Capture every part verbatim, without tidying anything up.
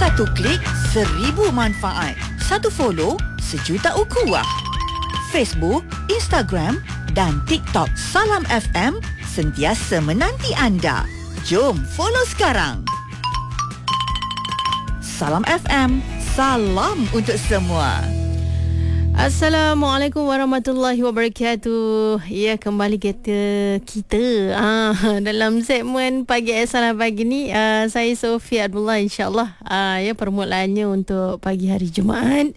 Satu klik, seribu manfaat. Satu follow, sejuta ukhuwah. Facebook, Instagram dan TikTok Salam F M sentiasa menanti anda. Jom follow sekarang. Salam F M, salam untuk semua. Assalamualaikum warahmatullahi wabarakatuh. Ya, kembali kita kita ah, dalam segmen Pagi Salam Pagi ni, ah, saya Sofia Abdullah, insyaAllah ah, ya, permulaannya untuk pagi hari Jumaat.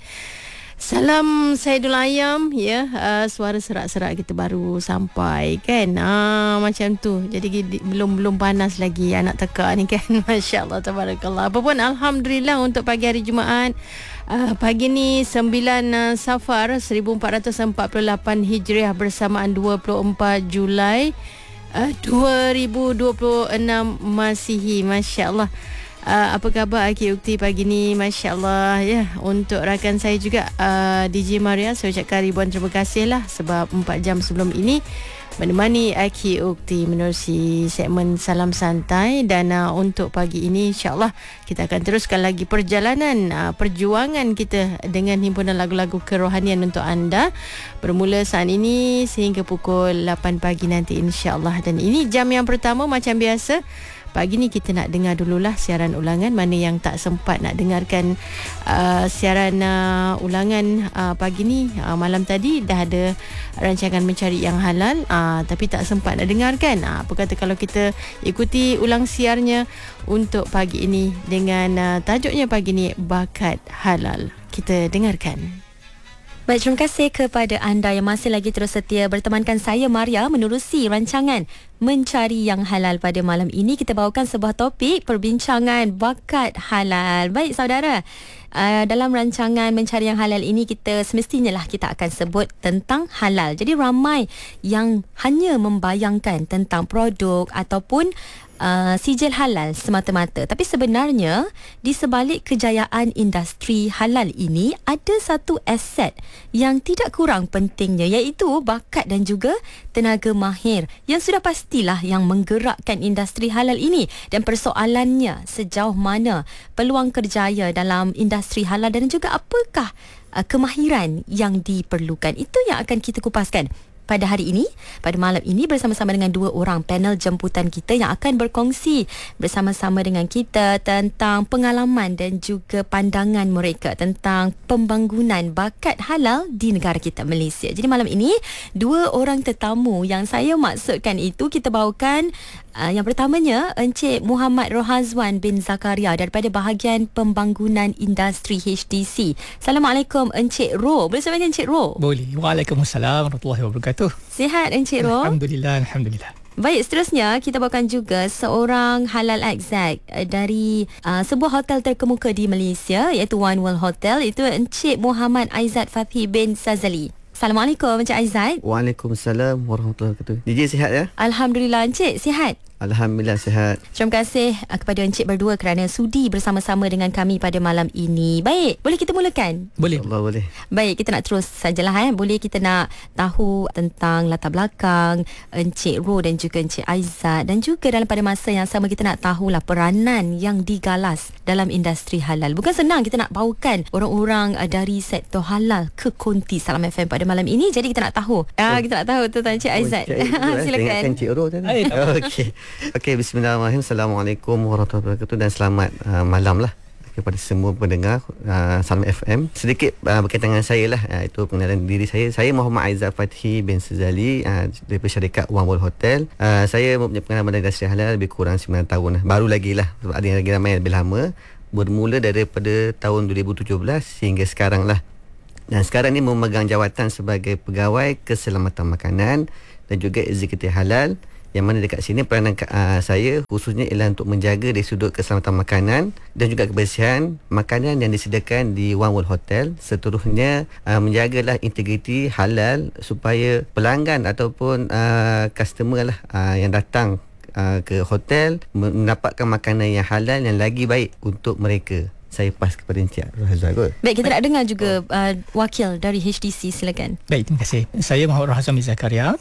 Salam Saidul Ayam, ya, uh, suara serak-serak kita baru sampai kan, ah, macam tu. Jadi belum belum panas lagi anak tekak ni kan. Masya-Allah, tabarakallah. Apa pun alhamdulillah untuk pagi hari Jumaat. Uh, pagi ni sembilan uh, Safar seribu empat ratus empat puluh lapan Hijriah bersamaan dua puluh empat Julai uh, dua ribu dua puluh enam Masihi. Masya-Allah. Uh, apa khabar Aki Ukti pagi ni? Masya Allah, ya. Untuk rakan saya juga, uh, D J Maria, saya ucapkan ribuan terima kasih lah sebab empat jam sebelum ini menemani Aki Ukti menerusi segmen Salam Santai. Dan uh, untuk pagi ini insyaAllah kita akan teruskan lagi perjalanan uh, perjuangan kita dengan himpunan lagu-lagu kerohanian untuk anda, bermula saat ini sehingga pukul lapan pagi nanti insyaAllah. Dan ini jam yang pertama. Macam biasa, pagi ni kita nak dengar dululah siaran ulangan. Mana yang tak sempat nak dengarkan uh, siaran uh, ulangan uh, pagi ni, uh, malam tadi dah ada rancangan Mencari Yang Halal, uh, tapi tak sempat nak dengarkan. Uh, apa kata kalau kita ikuti ulang siarnya untuk pagi ini dengan uh, tajuknya pagi ni, Bakat Halal. Kita dengarkan. Baik, terima kasih kepada anda yang masih lagi terus setia bertemankan saya Maria menerusi rancangan Mencari Yang Halal. Pada malam ini kita bawakan sebuah topik perbincangan bakat halal. Baik saudara, uh, dalam rancangan Mencari Yang Halal ini kita semestinya lah kita akan sebut tentang halal. Jadi ramai yang hanya membayangkan tentang produk ataupun Uh, sijil halal semata-mata. Tapi sebenarnya di sebalik kejayaan industri halal ini ada satu aset yang tidak kurang pentingnya, iaitu bakat dan juga tenaga mahir yang sudah pastilah yang menggerakkan industri halal ini. Dan persoalannya, sejauh mana peluang kerjaya dalam industri halal dan juga apakah uh, kemahiran yang diperlukan, itu yang akan kita kupaskan pada hari ini, pada malam ini, bersama-sama dengan dua orang panel jemputan kita yang akan berkongsi bersama-sama dengan kita tentang pengalaman dan juga pandangan mereka tentang pembangunan bakat halal di negara kita Malaysia. Jadi malam ini dua orang tetamu yang saya maksudkan itu kita bawakan. Uh, yang pertamanya Encik Muhammad Rohazwan bin Zakaria daripada bahagian pembangunan industri H D C. Assalamualaikum Encik Ro. Boleh saya panggil Encik Ro? Boleh. Waalaikumsalam warahmatullahi wabarakatuh. Sihat Encik Ro? Alhamdulillah, alhamdulillah. Baik, seterusnya kita bawakan juga seorang halal exec dari uh, sebuah hotel terkemuka di Malaysia, iaitu One World Hotel. Itu Encik Muhammad Aizat Fathi bin Sazali. Assalamualaikum Encik Aizat. Waalaikumsalam warahmatullahi wabarakatuh. D J sihat ya? Alhamdulillah. Encik sihat? Alhamdulillah sihat. Terima kasih kepada Encik berdua kerana sudi bersama-sama dengan kami pada malam ini. Baik, boleh kita mulakan? Boleh. Allah boleh. Baik, kita nak terus sajalah eh. Boleh kita nak tahu tentang latar belakang Encik Ro dan juga Encik Aizat, dan juga dalam pada masa yang sama kita nak tahulah peranan yang digalas dalam industri halal. Bukan senang kita nak bawakan orang-orang dari sektor halal ke konti Salam F M pada malam ini. Jadi kita nak tahu. Ah, kita nak tahu tentang Encik Aizat. Oh, silakan. Encik Ro tadi. Okey. Okey, bismillahirrahmanirrahim. Assalamualaikum warahmatullahi wabarakatuh dan selamat uh, malam lah kepada semua pendengar uh, Salam F M. Sedikit uh, berkaitan dengan saya lah, uh, itu pengenalan diri saya. Saya Muhammad Aizat Fathi bin Sazali uh, daripada syarikat One World Hotel. Uh, saya mempunyai pengalaman dalam industri halal lebih kurang sembilan tahun lah. Baru lagi lah, sebab ada yang lagi ramai yang lebih lama. Bermula daripada tahun dua ribu tujuh belas hingga sekarang lah. Dan sekarang ni memegang jawatan sebagai pegawai keselamatan makanan dan juga eksekutif halal, yang mana dekat sini peranan uh, saya khususnya ialah untuk menjaga dari sudut keselamatan makanan dan juga kebersihan makanan yang disediakan di One World Hotel. Seterusnya uh, menjagalah integriti halal supaya pelanggan ataupun uh, customer lah uh, yang datang uh, ke hotel mendapatkan makanan yang halal yang lagi baik untuk mereka. Saya pas kepada Encik Rohazwan kot. Baik, kita nak dengar juga uh, wakil dari H D C, silakan. Baik, terima kasih. Saya Muhammad Rohazwan bin Zakaria.